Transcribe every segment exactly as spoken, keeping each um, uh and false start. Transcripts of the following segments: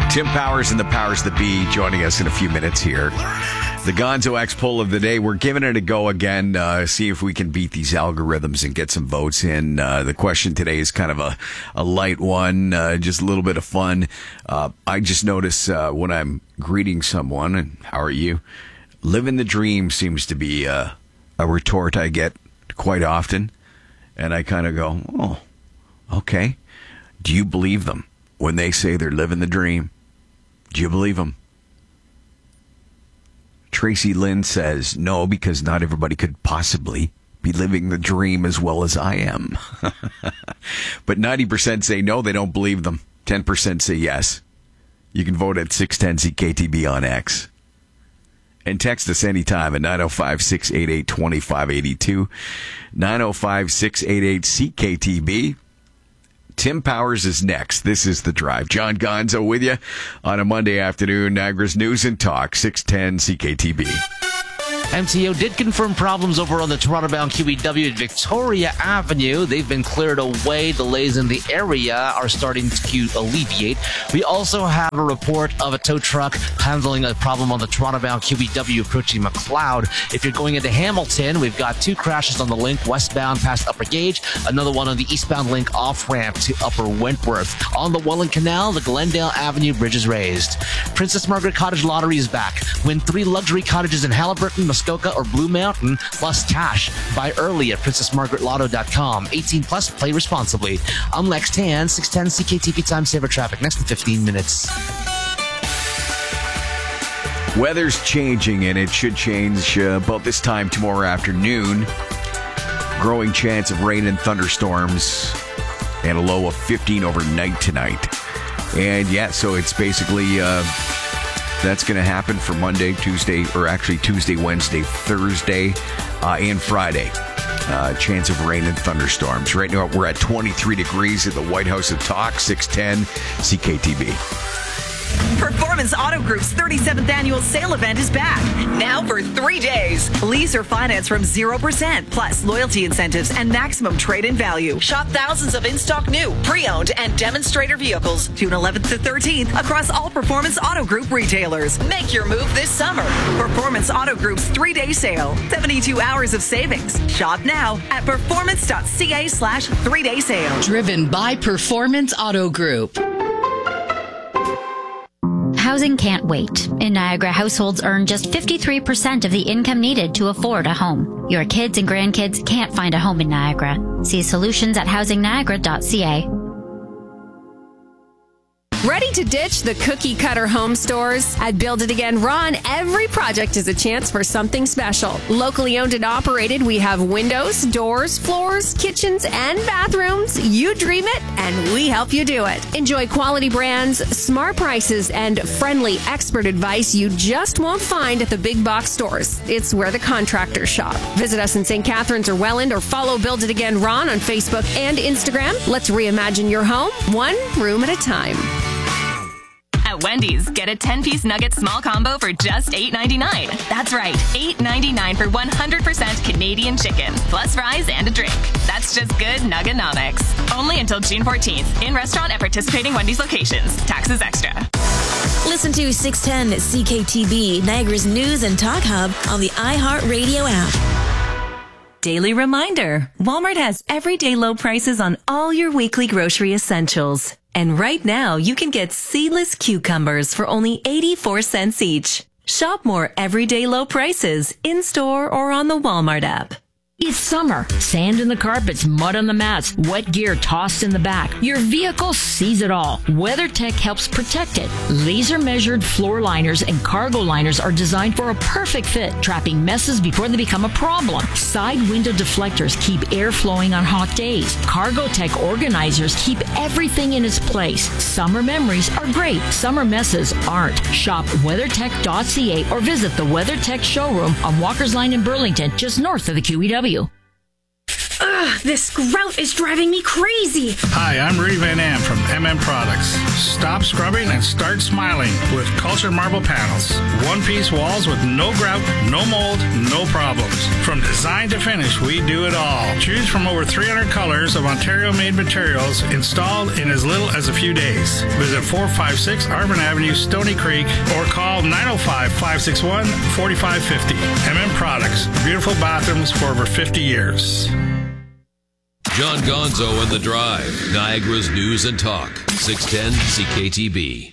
Tim Powers and the Powers That Be joining us in a few minutes here. The Gonzo X poll of the day. We're giving it a go again. Uh, see if we can beat these algorithms and get some votes in. Uh, the question today is kind of a, a light one, uh, just a little bit of fun. Uh, I just notice uh, when I'm greeting someone, and how are you? Living the dream seems to be uh, a retort I get quite often. And I kind of go, oh, okay. Do you believe them when they say they're living the dream? Do you believe them? Tracy Lynn says, no, because not everybody could possibly be living the dream as well as I am. But ninety percent say no, they don't believe them. ten percent say yes. You can vote at six ten C K T B on X. And text us anytime at nine oh five, six eight eight, two five eight two. nine oh five, six eight eight, C K T B. Tim Powers is next. This is The Drive. John Gonzo with you on a Monday afternoon. Niagara's News and Talk, six ten C K T B. M T O did confirm problems over on the Toronto-bound Q E W at Victoria Avenue. They've been cleared away. Delays in the area are starting to alleviate. We also have a report of a tow truck handling a problem on the Toronto-bound Q E W approaching McLeod. If you're going into Hamilton, we've got two crashes on the link westbound past Upper Gage, another one on the eastbound link off-ramp to Upper Wentworth. On the Welland Canal, the Glendale Avenue bridge is raised. Princess Margaret Cottage Lottery is back. Win three luxury cottages in Halliburton, Muskoka, or Blue Mountain, plus cash. Buy early at princess margaret lotto dot com. eighteen plus, play responsibly. I'm Lex Tan, six ten C K T V time saver traffic. Next in fifteen minutes. Weather's changing, and it should change uh, about this time tomorrow afternoon. Growing chance of rain and thunderstorms, and a low of fifteen overnight tonight. And yeah, so it's basically... Uh, That's going to happen for Monday, Tuesday, or actually Tuesday, Wednesday, Thursday, uh, and Friday. Uh, chance of rain and thunderstorms. Right now, we're at twenty-three degrees at the White House of Talk, six ten C K T B. Performance Auto Group's thirty-seventh annual sale event is back. Now for three days. Lease or finance from zero percent, plus loyalty incentives and maximum trade-in value. Shop thousands of in-stock new, pre-owned, and demonstrator vehicles June eleventh to thirteenth across all Performance Auto Group retailers. Make your move this summer. Performance Auto Group's three-day sale. seventy-two hours of savings. Shop now at performance.ca slash three-day sale. Driven by Performance Auto Group. Housing can't wait. In Niagara, households earn just fifty-three percent of the income needed to afford a home. Your kids and grandkids can't find a home in Niagara. See solutions at housing niagara dot c a. Ready to ditch the cookie-cutter home stores? At Build It Again Ron, every project is a chance for something special. Locally owned and operated, we have windows, doors, floors, kitchens, and bathrooms. You dream it, and we help you do it. Enjoy quality brands, smart prices, and friendly expert advice you just won't find at the big box stores. It's where the contractors shop. Visit us in Saint Catharines or Welland, or follow Build It Again Ron on Facebook and Instagram. Let's reimagine your home, one room at a time. At Wendy's, get a ten-piece nugget small combo for just eight ninety-nine. That's right, eight ninety-nine for one hundred percent Canadian chicken, plus fries and a drink. That's just good Nugganomics. Only until June fourteenth. In restaurant at participating Wendy's locations. Taxes extra. Listen to six ten C K T B, Niagara's News and Talk Hub on the iHeartRadio app. Daily reminder, Walmart has everyday low prices on all your weekly grocery essentials. And right now, you can get seedless cucumbers for only eighty-four cents each. Shop more everyday low prices in-store or on the Walmart app. It's summer. Sand in the carpets, mud on the mats, wet gear tossed in the back. Your vehicle sees it all. WeatherTech helps protect it. Laser-measured floor liners and cargo liners are designed for a perfect fit, trapping messes before they become a problem. Side window deflectors keep air flowing on hot days. Cargotech organizers keep everything in its place. Summer memories are great. Summer messes aren't. Shop weathertech dot c a or visit the WeatherTech showroom on Walker's Line in Burlington, just north of the Q E W. Ugh. Ugh, this grout is driving me crazy. Hi, I'm Rudy Van Am from M M Products. Stop scrubbing and start smiling with Cultured Marble Panels. One-piece walls with no grout, no mold, no problems. From design to finish, we do it all. Choose from over three hundred colors of Ontario-made materials installed in as little as a few days. Visit four five six Arvin Avenue, Stony Creek, or call nine oh five, five six one, four five five oh. M M Products. Beautiful bathrooms for over fifty years. John Gonzo and The Drive, Niagara's News and Talk, six ten C K T B.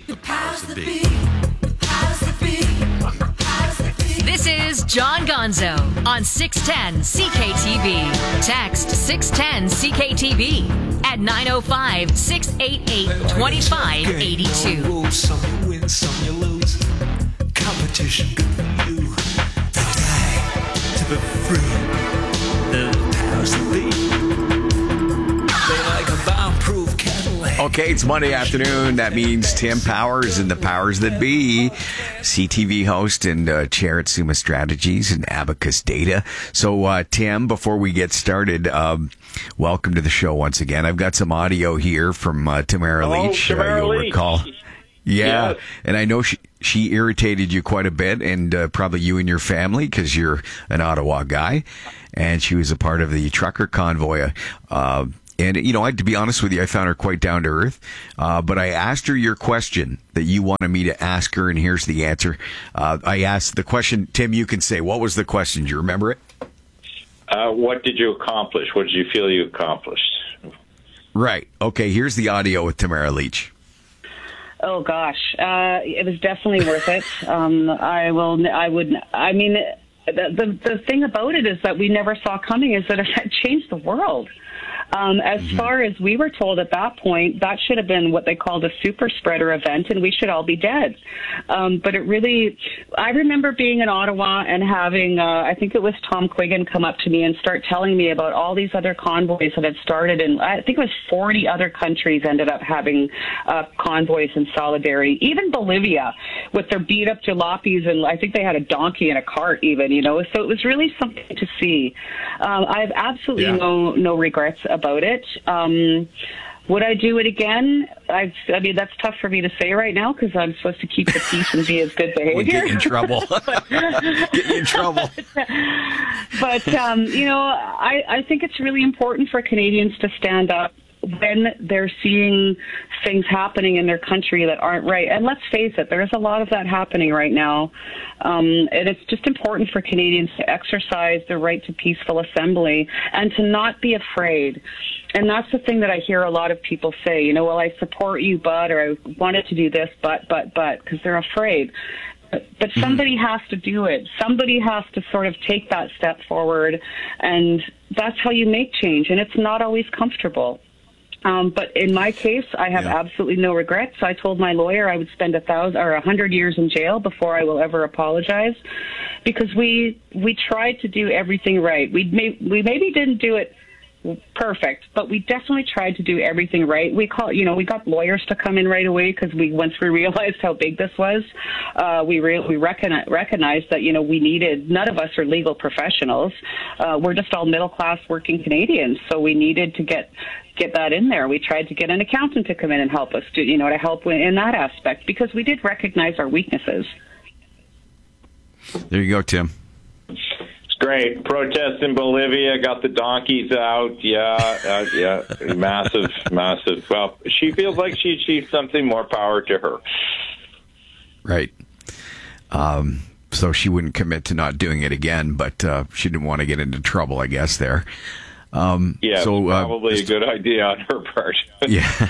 This is John Gonzo on six ten C K T B. Text six ten C K T B at nine oh five, six eight eight, two five eight two. Some you win, some you lose. Competition good for you. The die to be free. The powers that be. They like a bomb-proof Cadillac. Okay, it's Monday afternoon. That means Tim Powers and the Powers That Be, C T V host and uh, chair at Summa Strategies and Abacus Data. So, uh, Tim, before we get started, um, welcome to the show once again. I've got some audio here from uh, Tamara Hello, Leach. Tamara uh, you'll Leach. recall. Yeah, Yes. and I know she she irritated you quite a bit, and uh, probably you and your family, because you're an Ottawa guy, and she was a part of the trucker convoy. Uh, and, you know, I, to be honest with you, I found her quite down to earth, uh, but I asked her your question that you wanted me to ask her, and here's the answer. Uh, I asked the question, Tim, you can say, what was the question? Do you remember it? Uh, what did you accomplish? What did you feel you accomplished? Right. Okay, here's the audio with Tamara Leach. Oh gosh, uh, it was definitely worth it. Um, I will. I would. I mean, the, the the thing about it is that we never saw coming is that it had changed the world. Um, as mm-hmm. far as we were told at that point, that should have been what they called a super spreader event, and we should all be dead. Um, but it really, I remember being in Ottawa and having, uh, I think it was Tom Quiggin come up to me and start telling me about all these other convoys that had started, and I think it was forty other countries ended up having uh, convoys in solidarity. Even Bolivia, with their beat up jalopies, and I think they had a donkey and a cart even, you know. So it was really something to see. Um, I have absolutely yeah. no no regrets about it. Um, would I do it again? I've, I mean, that's tough for me to say right now because I'm supposed to keep the peace and be as good behavior. We'll get you in trouble. Get you in trouble. But, but um, you know, I, I think it's really important for Canadians to stand up when they're seeing things happening in their country that aren't right. And let's face it, there's a lot of that happening right now. Um, and it's just important for Canadians to exercise their right to peaceful assembly and to not be afraid. And that's the thing that I hear a lot of people say, you know, well, I support you, but, or I wanted to do this, but, but, but, because they're afraid. But somebody has to do it. Somebody has to sort of take that step forward. And that's how you make change. And it's not always comfortable. Um, but in my case, I have yeah. absolutely no regrets. I told my lawyer I would spend a thousand or a hundred years in jail before I will ever apologize, because we we tried to do everything right. We may, we maybe didn't do it perfect, but we definitely tried to do everything right. We call, you know, we got lawyers to come in right away because we once we realized how big this was, uh, we re- we recognize, recognized that, you know, we needed. None of us are legal professionals. Uh, we're just all middle class working Canadians, so we needed to get. get that in there. We tried to get an accountant to come in and help us, to, you know, to help in that aspect, because we did recognize our weaknesses. There you go, Tim. It's great. Protests in Bolivia, got the donkeys out. Yeah, uh, yeah, massive, massive. Well, she feels like she achieved something. More power to her. Right. Um, so she wouldn't commit to not doing it again, but uh, she didn't want to get into trouble, I guess, there. Um, yeah, so, probably uh, a good idea on her part. Yeah.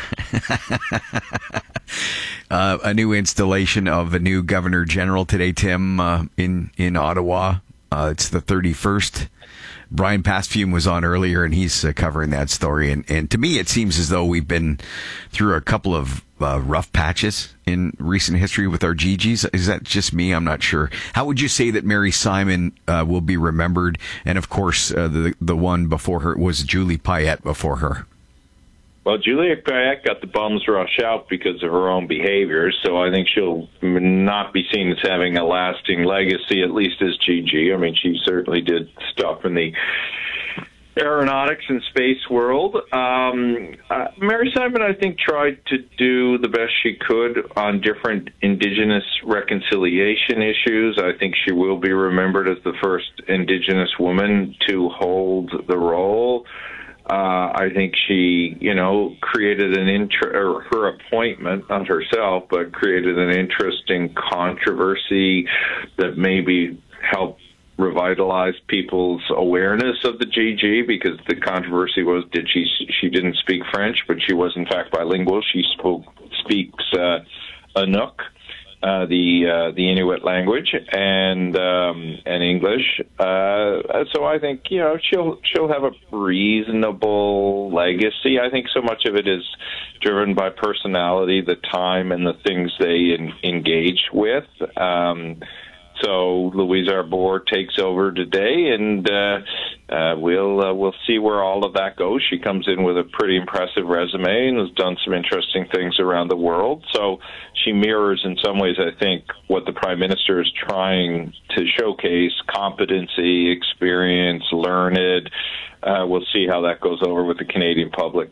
uh, a new installation of a new Governor General today, Tim, uh, in, in Ottawa. Uh, it's the thirty-first. Brian Pastfume was on earlier, and he's uh, covering that story. And, and to me, it seems as though we've been through a couple of uh, rough patches in recent history with our G Gs. Is that just me? I'm not sure. How would you say that Mary Simon uh, will be remembered? And, of course, uh, the the one before her was Julie Payette before her. Well, Julia Payette got the bums rush out because of her own behavior, so I think she'll not be seen as having a lasting legacy, at least as G G. I mean, she certainly did stuff in the aeronautics and space world. Um, uh, Mary Simon, I think, tried to do the best she could on different Indigenous reconciliation issues. I think she will be remembered as the first Indigenous woman to hold the role. Uh, I think she, you know, created an inter- or her appointment, not herself, but created an interesting controversy that maybe helped revitalize people's awareness of the G G, because the controversy was, did she, she didn't speak French, but she was in fact bilingual. She spoke, speaks, uh, Inuk, uh, the, uh, the Inuit language, and, um, and English. Uh, so I think, you know, she'll, she'll have a reasonable legacy. I think so much of it is driven by personality, the time, and the things they in, engage with. Um, So Louise Arbour takes over today, and uh, uh, we'll uh, we'll see where all of that goes. She comes in with a pretty impressive resume and has done some interesting things around the world. So she mirrors, in some ways, I think, what the Prime Minister is trying to showcase: competency, experience, learned. Uh, we'll see how that goes over with the Canadian public.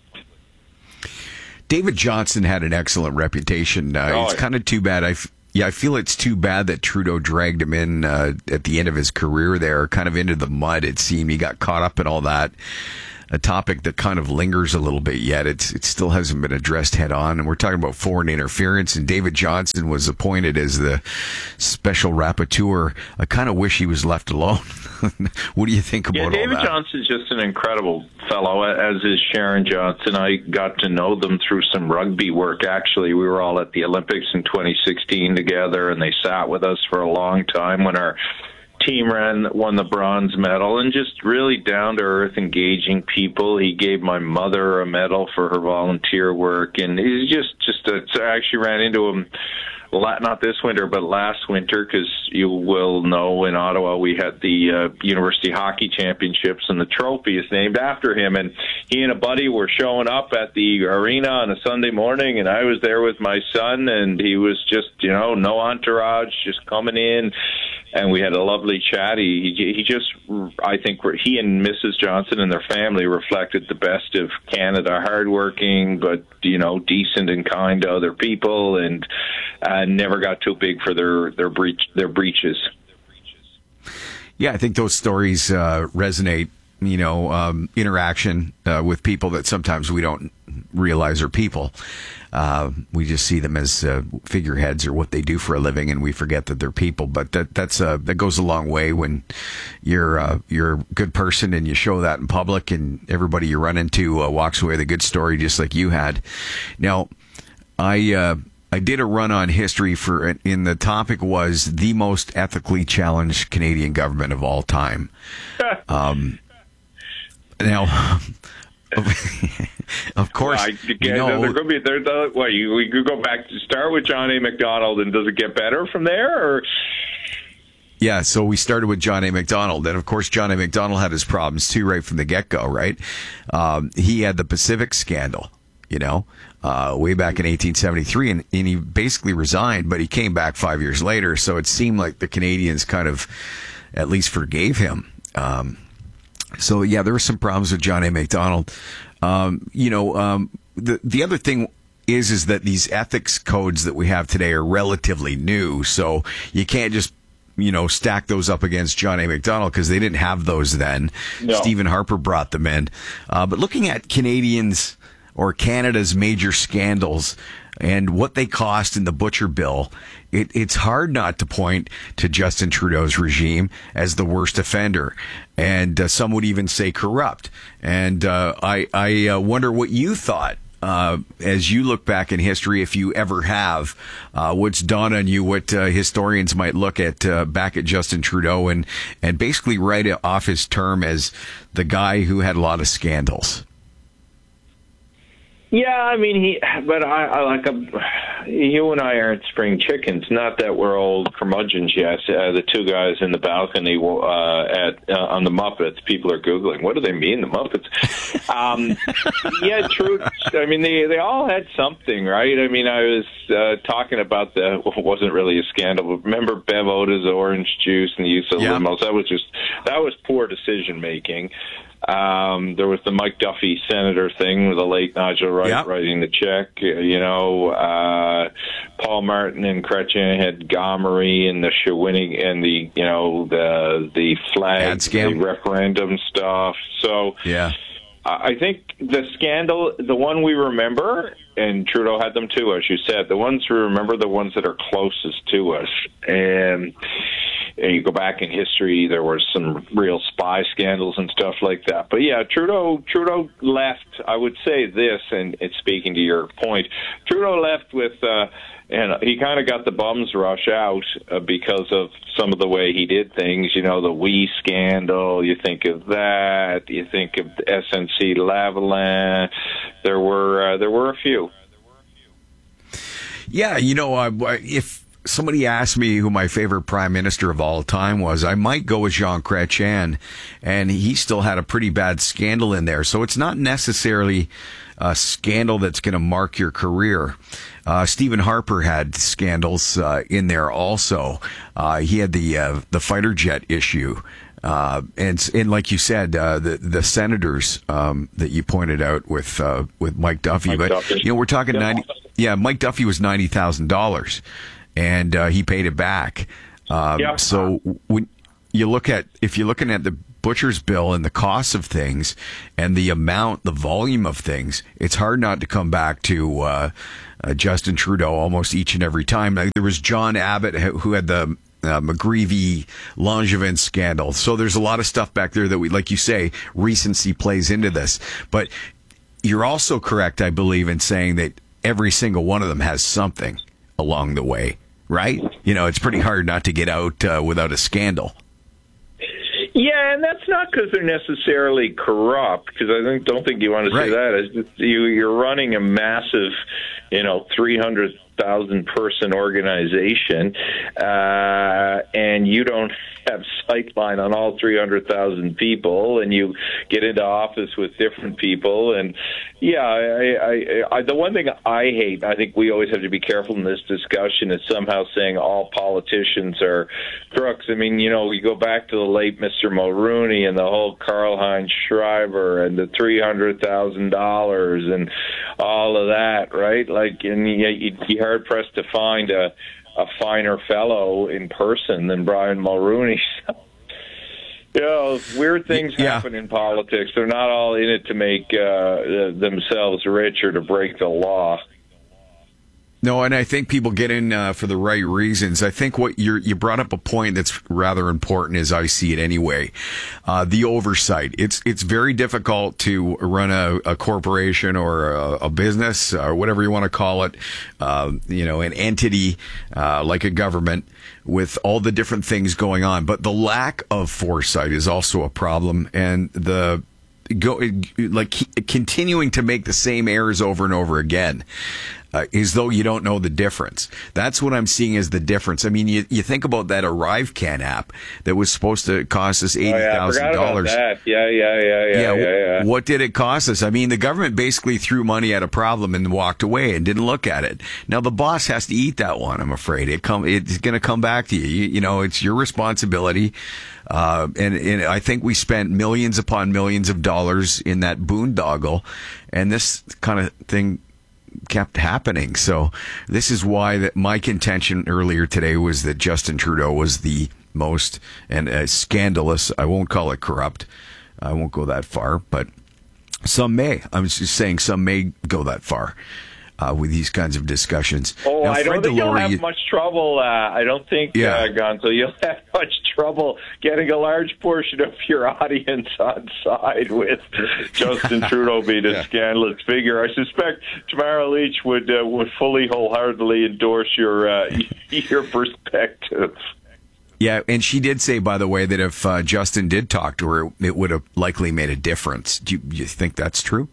David Johnston had an excellent reputation. Uh, oh, it's kind of too bad. I. Yeah, I feel it's too bad that Trudeau dragged him in uh, at the end of his career there, kind of into the mud, it seemed. He got caught up in all that. A topic that kind of lingers a little bit yet. It's, it still hasn't been addressed head on. And we're talking about foreign interference, and David Johnston was appointed as the special rapporteur. I kind of wish he was left alone. What do you think about yeah, all David that? Johnston's just an incredible fellow, as is Sharon Johnson. I got to know them through some rugby work, actually. We were all at the Olympics in twenty sixteen together, and they sat with us for a long time when our team ran, won the bronze medal, and just really down-to-earth, engaging people. He gave my mother a medal for her volunteer work, and he's just, just a, so I actually ran into him, not this winter, but last winter, because you will know in Ottawa we had the uh, University Hockey Championships, and the trophy is named after him. And he and a buddy were showing up at the arena on a Sunday morning, and I was there with my son, and he was just, you know, no entourage, just coming in. And we had a lovely chat. He, he he just, I think, he and Missus Johnson and their family reflected the best of Canada, hardworking, but, you know, decent and kind to other people, and uh, never got too big for their their breach their breaches. Yeah, I think those stories uh, resonate. You know, um, interaction uh, with people that sometimes we don't realize are people. Uh, we just see them as uh, figureheads or what they do for a living, and we forget that they're people. But that that's uh, that goes a long way when you're uh, you're a good person and you show that in public, and everybody you run into uh, walks away with a good story, just like you had. Now, I. Uh, I did a run on history for, and the topic was the most ethically challenged Canadian government of all time. Um, now, of course, well, I, you know, they're going to be, they're, they're, well, you, we could go back to start with John A. Macdonald, and does it get better from there? Or? Yeah, so we started with John A. Macdonald, and of course, John A. Macdonald had his problems too, right from the get-go, right? Um, he had the Pacific scandal, you know, uh, way back in eighteen seventy-three, and, and he basically resigned, but he came back five years later, so it seemed like the Canadians kind of at least forgave him. Um, so, yeah, there were some problems with John A. Macdonald. Um, you know, um, the the other thing is, is that these ethics codes that we have today are relatively new, so you can't just, you know, stack those up against John A. Macdonald, because they didn't have those then. No. Stephen Harper brought them in. Uh, but looking at Canadians or Canada's major scandals and what they cost in the butcher bill, it, it's hard not to point to Justin Trudeau's regime as the worst offender. And uh, some would even say corrupt. And uh, I, I uh, wonder what you thought. Uh, as you look back in history, if you ever have, uh, what's dawned on you, what uh, historians might look at uh, back at Justin Trudeau and, and basically write off his term as the guy who had a lot of scandals? Yeah, I mean, he, but I, I like a, you and I aren't spring chickens. Not that we're old curmudgeons yet. Uh, the two guys in the balcony uh, at uh, on the Muppets. People are Googling, what do they mean, the Muppets? Um, yeah, true. I mean, they they all had something, right? I mean, I was uh, talking about the, well, it wasn't really a scandal, but remember Bev Oda's orange juice and the use of yeah. limos? That was just, that was poor decision making. Um, there was the Mike Duffy senator thing with the late Nigel Wright yep. writing the check. You know, uh, Paul Martin and Chrétien had Gomery and the Shawinigan and the, you know, the the flag, the referendum stuff. So yeah. I think the scandal, the one we remember, and Trudeau had them too, as you said, the ones we remember, the ones that are closest to us. And, and you go back in history, there were some real spy scandals and stuff like that. But yeah, Trudeau Trudeau left, I would say this, and it's speaking to your point, Trudeau left with... Uh, And he kind of got the bums rush out uh, because of some of the way he did things. You know, the Wee scandal, you think of that. You think of the S N C Lavalin. There were, uh, there were a few. Yeah, you know, uh, if somebody asked me who my favorite prime minister of all time was, I might go with Jean Chrétien, and he still had a pretty bad scandal in there. So it's not necessarily a scandal that's going to mark your career. Uh, Stephen Harper had scandals uh, in there also. Uh, he had the uh, the fighter jet issue. Uh, and, and like you said, uh, the, the senators, um, that you pointed out with, uh, with Mike Duffy, Mike but, Duffy. you know, we're talking yeah. ninety, yeah, Mike Duffy was ninety thousand dollars and, uh, he paid it back. Um, yeah. so when you look at, if you're looking at the butcher's bill and the cost of things and the amount, the volume of things, it's hard not to come back to, uh, uh Justin Trudeau almost each and every time. Like, there was John Abbott who had the, Uh, McGreevy Langevin scandal. So there's a lot of stuff back there that we, like you say, recency plays into this. But you're also correct, I believe, in saying that every single one of them has something along the way, right? You know, it's pretty hard not to get out uh, without a scandal. Yeah, and that's not because they're necessarily corrupt, because I think, don't think you want to say right. that. It's just you, you're running a massive, you know, three hundred thousand person organization, uh, and you don't have sightline on all three hundred thousand people, and you get into office with different people. And yeah, I, I, I, the one thing I hate, I think we always have to be careful in this discussion, is somehow saying all politicians are crooks. I mean, you know, you go back to the late Mister Mulrooney and the whole Karl-Heinz Schreiber and the three hundred thousand dollars and all of that, right? Like, and you, you'd be hard pressed to find a, a finer fellow in person than Brian Mulrooney. You know, weird things yeah. happen in politics. They're not all in it to make uh, themselves rich or to break the law. No, and I think people get in uh, for the right reasons. I think what you're, you brought up a point that's rather important, as I see it anyway. Uh, the oversight. It's it's very difficult to run a, a corporation or a, a business or whatever you want to call it. Uh, you know, an entity uh, like a government with all the different things going on. But the lack of foresight is also a problem, and the go like continuing to make the same errors over and over again. Uh, as though you don't know the difference. That's what I'm seeing as the difference. I mean, you, you think about that ArriveCan app that was supposed to cost us eighty thousand dollars. Oh, yeah, I forgot about that. Yeah, yeah, yeah, yeah, yeah, yeah, yeah. What did it cost us? I mean, the government basically threw money at a problem and walked away and didn't look at it. Now, the boss has to eat that one, I'm afraid. It come, it's going to come back to you. You, you know, it's your responsibility. Uh, and, and I think we spent millions upon millions of dollars in that boondoggle, and this kind of thing kept happening. So this is why that my contention earlier today was that Justin Trudeau was the most and uh, scandalous. I won't call it corrupt. I won't go that far, but some may. I'm just saying some may go that far uh, with these kinds of discussions. Oh, now, I don't think Delore, you'll have you, much trouble. Uh, I don't think, yeah. uh, Gonzo, you'll have much trouble getting a large portion of your audience on side with Justin Trudeau being a yeah. scandalous figure. I suspect Tamara Lich would uh, would fully wholeheartedly endorse your uh, your perspective. Yeah, and she did say, by the way, that if uh, Justin did talk to her, it would have likely made a difference. Do you, you think that's true?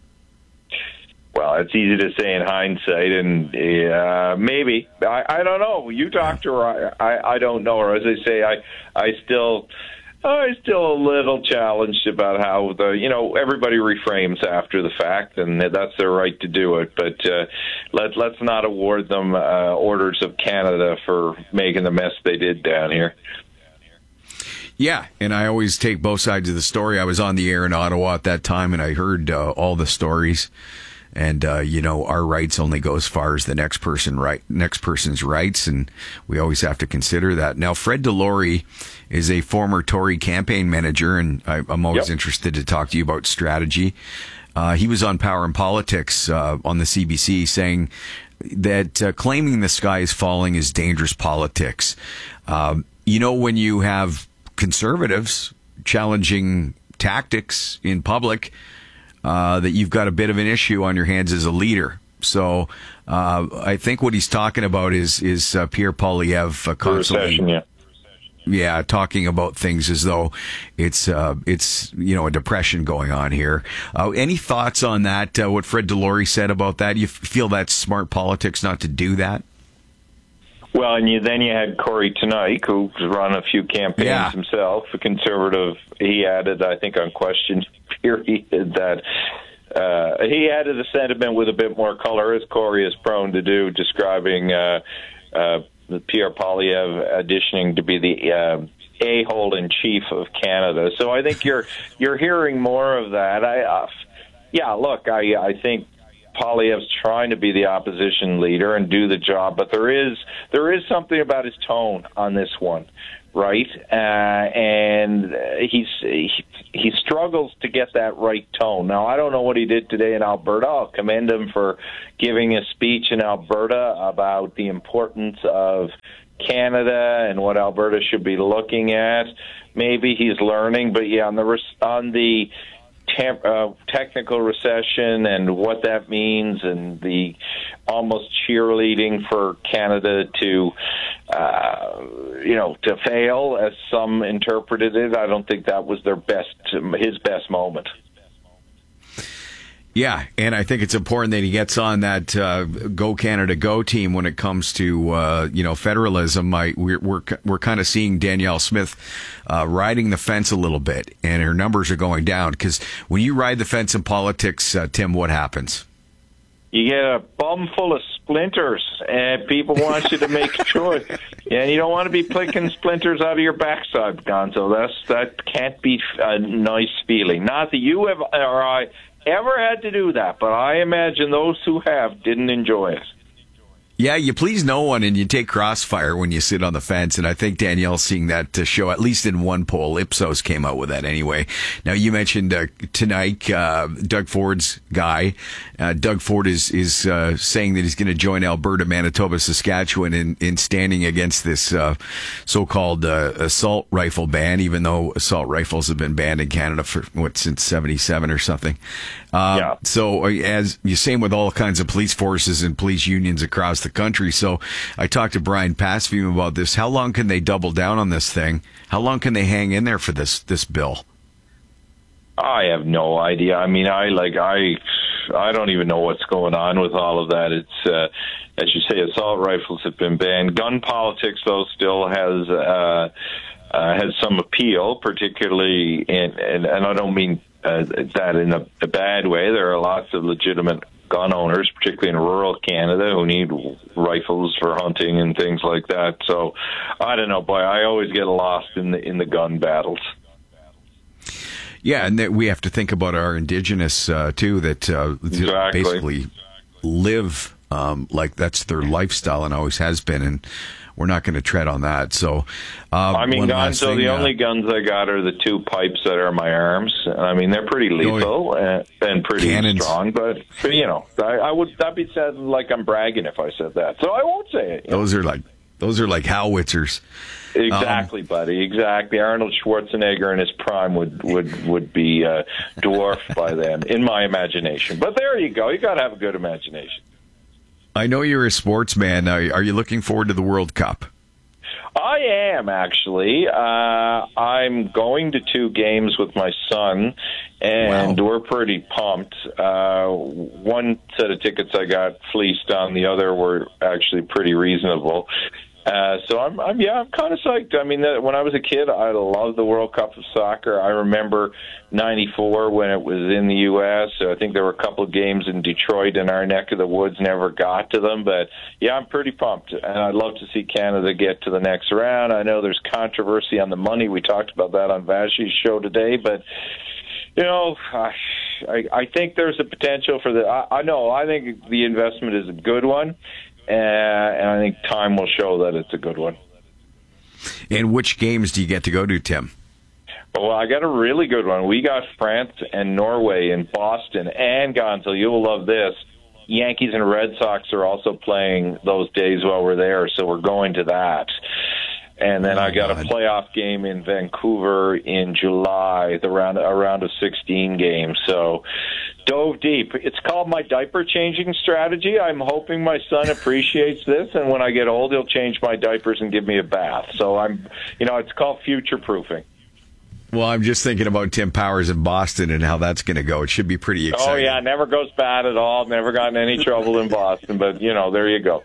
Well, it's easy to say in hindsight, and uh, maybe. I, I don't know. You talk to her. I, I, I don't know her. As I say, I I still I'm still a little challenged about how the you know everybody reframes after the fact, and that's their right to do it. But uh, let let's not award them uh, Orders of Canada for making the mess they did down here. Yeah, and I always take both sides of the story. I was on the air in Ottawa at that time, and I heard uh, all the stories. And uh, you know, our rights only go as far as the next person right, next person's rights, and we always have to consider that. Now, Fred DeLorey is a former Tory campaign manager, and I, I'm always yep. interested to talk to you about strategy. Uh, he was on Power and Politics uh, on the C B C saying that uh, claiming the sky is falling is dangerous politics. Um, you know, when you have conservatives challenging tactics in public, uh, that you've got a bit of an issue on your hands as a leader. So uh, I think what he's talking about is is uh, Pierre Poilievre uh, constantly, recession, yeah. yeah, talking about things as though it's uh, it's you know a depression going on here. Uh, any thoughts on that? Uh, what Fred DeLorey said about that? You feel that's smart politics not to do that? Well, and you, then you had Corey Tonight, who's run a few campaigns yeah. himself, a conservative. He added, I think, on Question Period that uh, he added a sentiment with a bit more color, as Corey is prone to do, describing uh, uh, Pierre Poilievre auditioning to be the uh, a-hole in chief of Canada. So I think you're you're hearing more of that. I, uh, yeah, look, I I think Poilievre's trying to be the opposition leader and do the job, but there is there is something about his tone on this one, right? Uh, and he's he, he struggles to get that right tone. Now, I don't know what he did today in Alberta. I'll commend him for giving a speech in Alberta about the importance of Canada and what Alberta should be looking at. Maybe he's learning, but yeah, on the on the Temp, uh, technical recession and what that means, and the almost cheerleading for Canada to, uh, you know, to fail, as some interpreted it. I don't think that was their best, his best moment. Yeah, and I think it's important that he gets on that uh, Go Canada Go team when it comes to uh, you know federalism. I, we're we're, we're kind of seeing Danielle Smith uh, riding the fence a little bit, and her numbers are going down because when you ride the fence in politics, uh, Tim, what happens? You get a bum full of splinters, and people want you to make a choice. And you don't want to be picking splinters out of your backside, Gonzo. That's that can't be a nice feeling. Not that you have or I ever had to do that, but I imagine those who have didn't enjoy it. Yeah, you please no one, and you take crossfire when you sit on the fence, and I think Danielle's seeing that uh, show, at least in one poll. Ipsos came out with that anyway. Now, you mentioned uh, tonight uh, Doug Ford's guy. Uh, Doug Ford is is uh, saying that he's going to join Alberta, Manitoba, Saskatchewan in, in standing against this uh, so-called uh, assault rifle ban, even though assault rifles have been banned in Canada for, what, since seventy-seven or something. Uh, yeah. So, as you same with all kinds of police forces and police unions across the country. So, I talked to Brian Pasfium about this. How long can they double down on this thing? How long can they hang in there for this this bill? I have no idea. I mean, I like I, I don't even know what's going on with all of that. It's uh, as you say, assault rifles have been banned. Gun politics, though, still has uh, uh, has some appeal, particularly in, and, and I don't mean uh, that in a, a bad way. There are lots of legitimate gun owners, particularly in rural Canada, who need rifles for hunting and things like that. So I don't know, boy, I always get lost in the in the gun battles. Yeah, and that we have to think about our Indigenous uh, too, that uh, exactly. basically live um, like that's their lifestyle and always has been, and we're not going to tread on that. So, uh, I mean, guns. So the uh, only guns I got are the two pipes that are my arms. I mean, they're pretty lethal and, and pretty cannons. strong, but, but you know, I, I would that be said like I'm bragging if I said that. So I won't say it. Those know? are like those are like howitzers. Exactly, um, buddy. Exactly. Arnold Schwarzenegger in his prime would would would be uh, dwarfed by them in my imagination. But there you go. You got to have a good imagination. I know you're a sportsman. Are, are you looking forward to the World Cup? I am, actually. Uh, I'm going to two games with my son, and wow. we're pretty pumped. Uh, one set of tickets I got fleeced on. The other were actually pretty reasonable. Uh, so I'm, I'm, yeah, I'm kind of psyched. I mean, when I was a kid, I loved the World Cup of Soccer. I remember ninety-four when it was in the U S. So I think there were a couple of games in Detroit in our neck of the woods, never got to them. But, yeah, I'm pretty pumped. And I'd love to see Canada get to the next round. I know there's controversy on the money. We talked about that on Vashi's show today. But, you know, I, I think there's a potential for the I, I know, I think the investment is a good one. Uh, and I think time will show that it's a good one. And which games do you get to go to, Tim? Well, I got a really good one. We got France and Norway in Boston. And, Gonzo, you'll love this. Yankees and Red Sox are also playing those days while we're there, so we're going to that. And then oh, I got God. a playoff game in Vancouver in July, the round a round of sixteen games. So dove deep. It's called my diaper changing strategy. I'm hoping my son appreciates this, and when I get old, he'll change my diapers and give me a bath. So I'm, you know, it's called future proofing. Well, I'm just thinking about Tim Powers in Boston and how that's going to go. It should be pretty exciting. Oh yeah, never goes bad at all. Never gotten any trouble in Boston, but you know, there you go.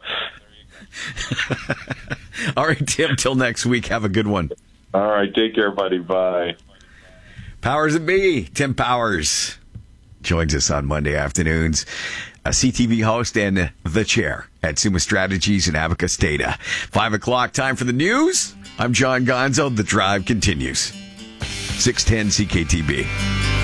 All right, Tim, till next week. Have a good one. All right, take care, buddy. Bye. Powers and me, Tim Powers, joins us on Monday afternoons. A C T V host and the chair at Sumo Strategies and Abacus Data. Five o'clock, time for the news. I'm John Gonzo. The drive continues. six ten C K T B.